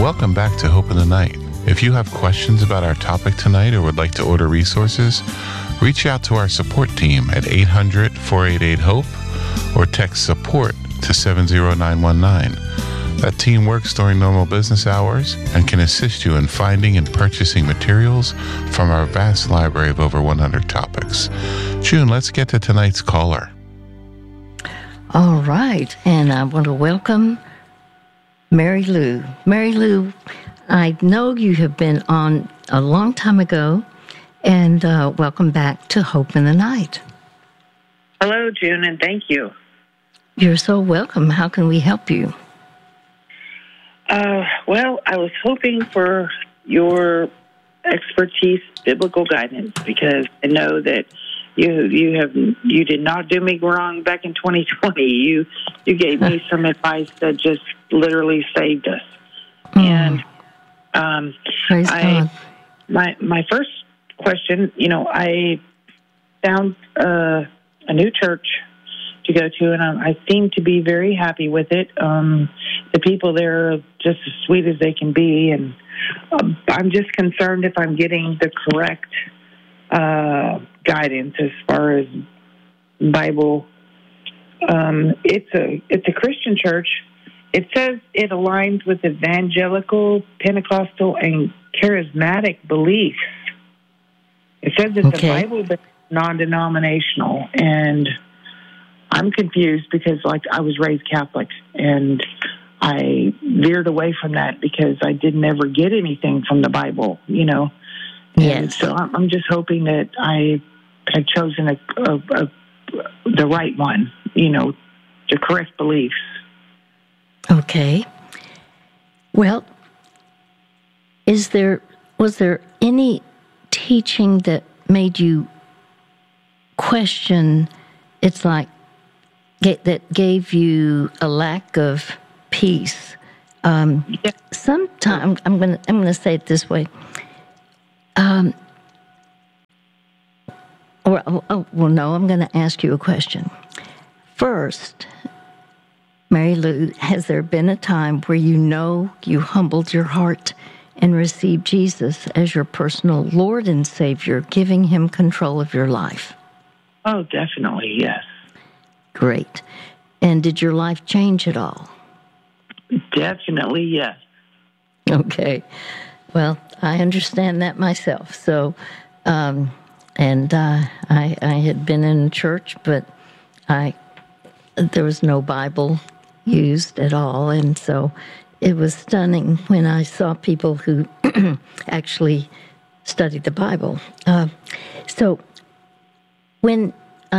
Welcome back to Hope in the Night. If you have questions about our topic tonight or would like to order resources, reach out to our support team at 800-488-HOPE or text support to 70919. That team works during normal business hours and can assist you in finding and purchasing materials from our vast library of over 100 topics. June, let's get to tonight's caller. All right, and I want to welcome Mary Lou. Mary Lou, I know you have been on a long time ago, and welcome back to Hope in the Night. Hello, June, and thank you. You're so welcome. How can we help you? Well, I was hoping for your expertise, biblical guidance, because I know that you did not do me wrong back in 2020. You gave me some advice that just literally saved us. And Praise God. My first question, I found a new church to go to, and I seem to be very happy with it. The people there are just as sweet as they can be, and I'm just concerned if I'm getting the correct guidance as far as Bible. It's a Christian church. It says it aligns with evangelical, Pentecostal, and charismatic beliefs. It says it's a Bible, but non-denominational, and I'm confused because, I was raised Catholic, and I veered away from that because I didn't ever get anything from the Bible, And yes. so I'm just hoping that I had chosen the right one, the correct beliefs. Okay. Well, was there any teaching that made you question? It's like that gave you a lack of peace. Sometimes I'm gonna say it this way. No, I'm going to ask you a question. First, Mary Lou, has there been a time where you humbled your heart and received Jesus as your personal Lord and Savior, giving Him control of your life? Oh, definitely, yes. Great. And did your life change at all? Definitely, yes. Okay. Well, I understand that myself. So, I had been in church, but there was no Bible used at all, and so it was stunning when I saw people who actually studied the Bible. So, when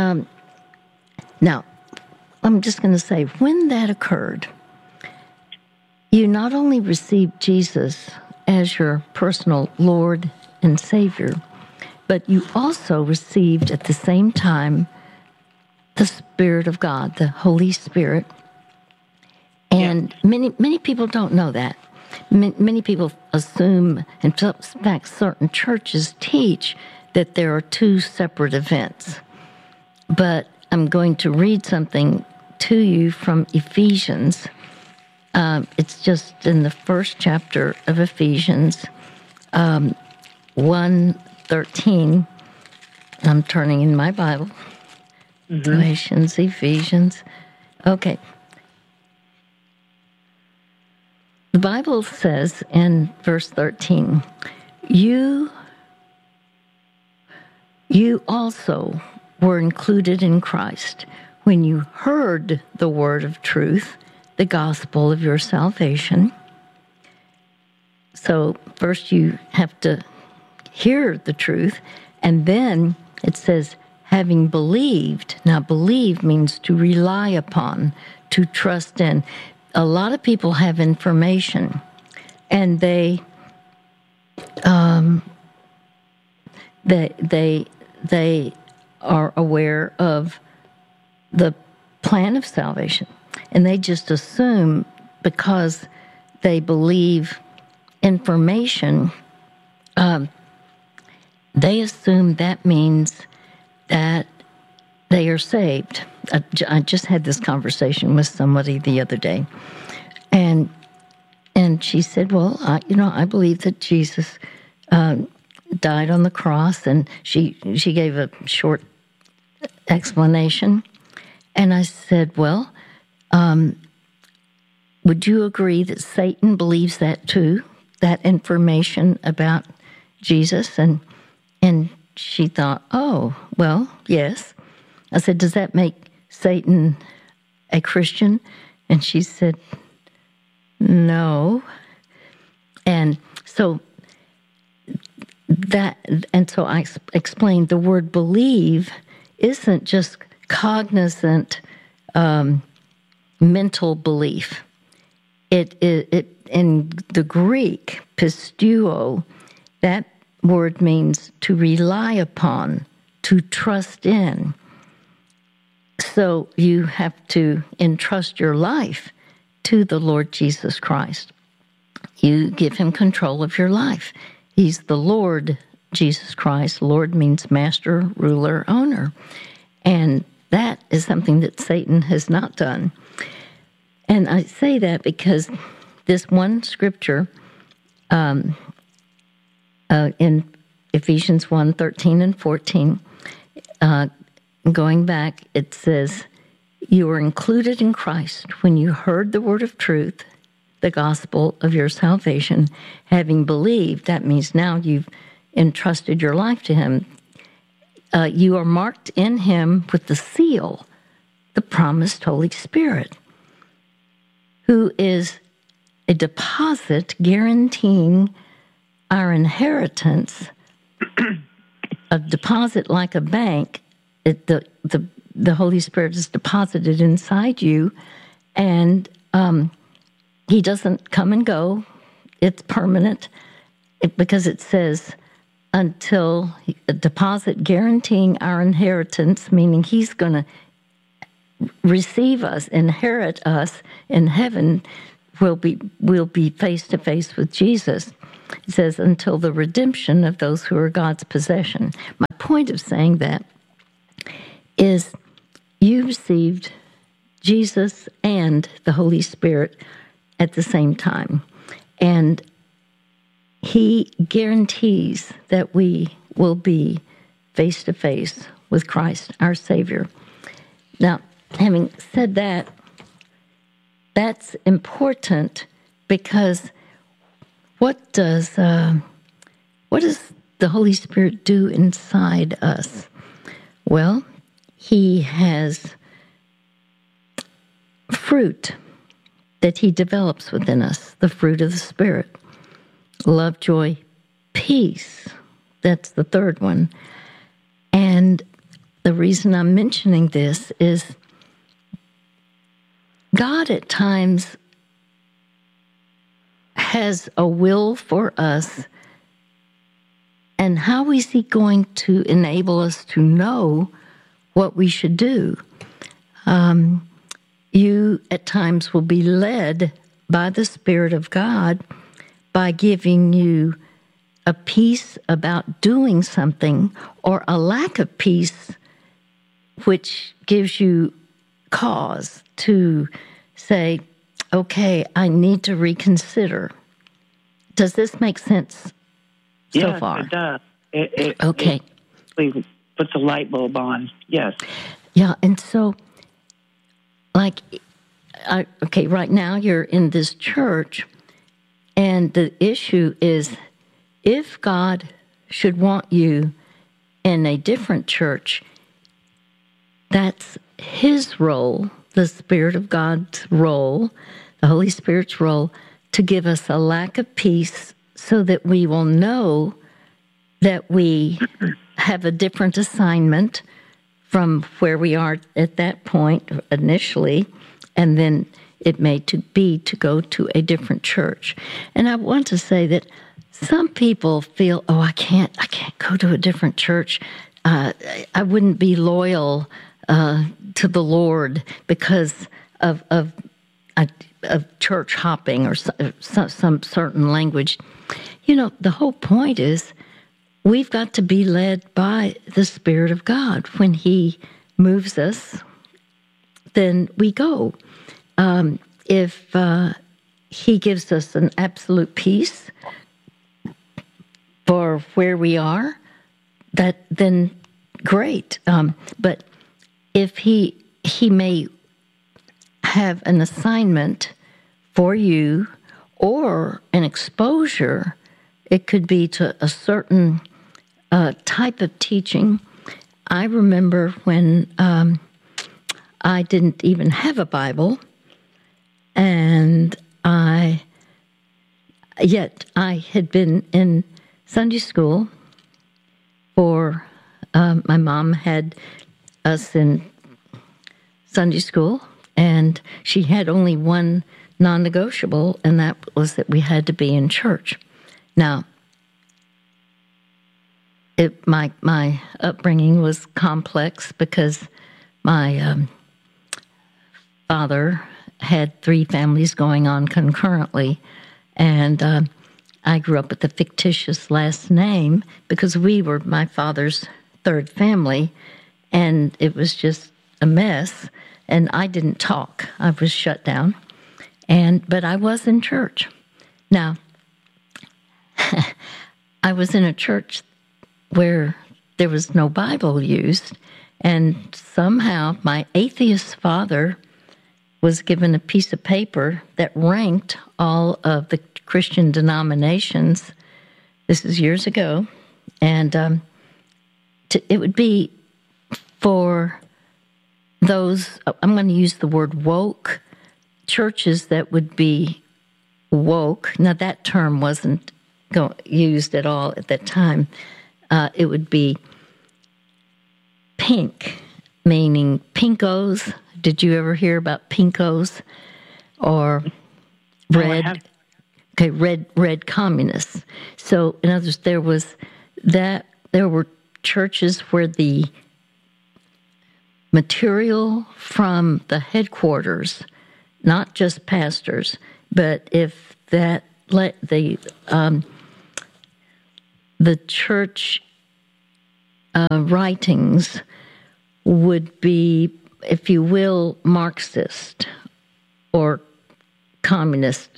now, I'm just going to say, when that occurred, you not only received Jesus as your personal Lord and Savior, but you also received at the same time the Spirit of God, the Holy Spirit. And many people don't know that. Many people assume, in fact, certain churches teach that there are two separate events. But I'm going to read something to you from Ephesians. It's just in the first chapter of Ephesians, 1:13. I'm turning in my Bible. Galatians, Ephesians. Okay. The Bible says in verse 13, you also were included in Christ when you heard the word of truth, the gospel of your salvation. So first you have to hear the truth, and then it says, having believed. Now, believe means to rely upon, to trust in. A lot of people have information, and they are aware of the plan of salvation, and they just assume because they believe information, they assume that means that they are saved. I just had this conversation with somebody the other day, and And she said, well, I believe that Jesus died on the cross. And she gave a short explanation. And I said, well, would you agree that Satan believes that too, that information about Jesus? And she thought, oh, well, yes. I said, does that make Satan a Christian? And she said, no. And so I explained the word believe isn't just cognizant mental belief. It in the Greek, pisteuo, that word means to rely upon, to trust in. So you have to entrust your life to the Lord Jesus Christ. You give him control of your life. He's the Lord Jesus Christ. Lord means master, ruler, owner. And that is something that Satan has not done. And I say that because this one scripture in Ephesians 1:13 and 14, going back, it says, you were included in Christ when you heard the word of truth, the gospel of your salvation, having believed. That means now you've entrusted your life to him. You are marked in him with the seal, the promised Holy Spirit, who is a deposit guaranteeing our inheritance. A deposit like a bank, the Holy Spirit is deposited inside you, and he doesn't come and go. It's permanent because it says until a deposit guaranteeing our inheritance, meaning he's going to receive us, inherit us in heaven. We'll be face to face with Jesus. It says until the redemption of those who are God's possession. My point of saying that is you received Jesus and the Holy Spirit at the same time. And he guarantees that we will be face to face with Christ, our Savior. Now, having said that, that's important because what does the Holy Spirit do inside us? Well, he has fruit that he develops within us, the fruit of the Spirit. Love, joy, peace. That's the third one. And the reason I'm mentioning this is God at times has a will for us. And how is he going to enable us to know what we should do? You at times will be led by the Spirit of God by giving you a peace about doing something or a lack of peace, which gives you cause to say, okay, I need to reconsider. Does this make sense so far? Yes, it does. Okay. It puts a light bulb on, yes. Yeah, and so, right now you're in this church, and the issue is if God should want you in a different church, that's his role, the Spirit of God's role, the Holy Spirit's role, to give us a lack of peace so that we will know that we have a different assignment from where we are at that point initially, and then it may be to go to a different church. And I want to say that some people feel, I can't go to a different church. I wouldn't be loyal to the Lord because of church hopping or some certain language. You know, the whole point is we've got to be led by the Spirit of God. When he moves us, then we go. If He gives us an absolute peace for where we are, then great. But if he may have an assignment for you or an exposure, it could be to a certain type of teaching. I remember when I didn't even have a Bible, and I had been in Sunday school for, my mom had us in Sunday school, and she had only one non-negotiable, and that was that we had to be in church. Now, my upbringing was complex because my father had 3 families going on concurrently, and I grew up with a fictitious last name because we were my father's 3rd family, and it was just a mess, and I didn't talk. I was shut down, but I was in church. Now, I was in a church where there was no Bible used, and somehow my atheist father was given a piece of paper that ranked all of the Christian denominations. This is years ago, and it would be for those, I'm going to use the word woke, churches that would be woke. Now, that term wasn't used at all at that time. It would be pink, meaning pinkos. Did you ever hear about pinkos? Or red? Oh, okay, red communists. So, in other words, there were churches where the material from the headquarters, not just pastors, but if that let the church writings would be, if you will, Marxist or communist.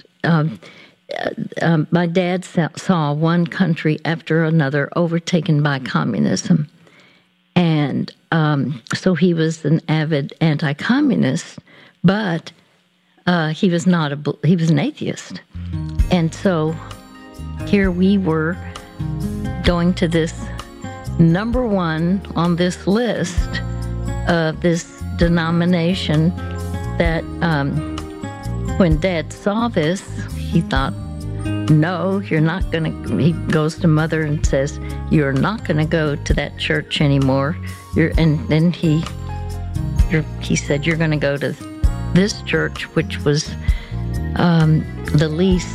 My dad saw one country after another overtaken by communism. And so he was an avid anti-communist, but he was he was an atheist. And so here we were going to this number 1 on this list of this denomination that when Dad saw this, he thought, no, you're not going to, he goes to Mother and says, you're not going to go to that church anymore. And then he said, you're going to go to this church, which was the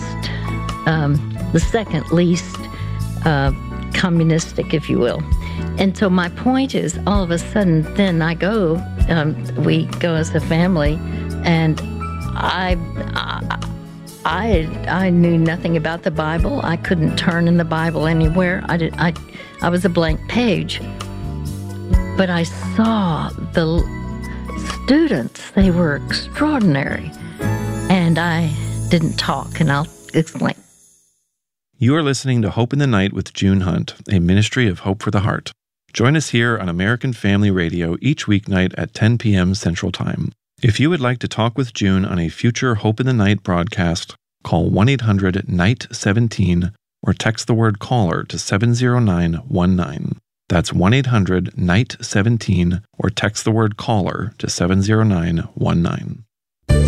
second least communistic, if you will. And so my point is, all of a sudden, then we go as a family, and I knew nothing about the Bible. I couldn't turn in the Bible anywhere. I was a blank page. But I saw the students, they were extraordinary. And I didn't talk, and I'll explain. You are listening to Hope in the Night with June Hunt, a ministry of Hope for the Heart. Join us here on American Family Radio each weeknight at 10 p.m. Central Time. If you would like to talk with June on a future Hope in the Night broadcast, call 1-800-NIGHT-17 or text the word CALLER to 70919. That's 1-800-NIGHT-17 or text the word CALLER to 70919.